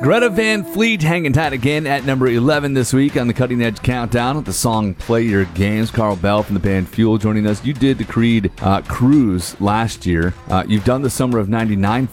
Greta Van Fleet hanging tight again at number 11 this week on the Cutting Edge Countdown with the song Play Your Games. Carl Bell from the band Fuel joining us. You did the Creed Cruise last year. You've done the Summer of 99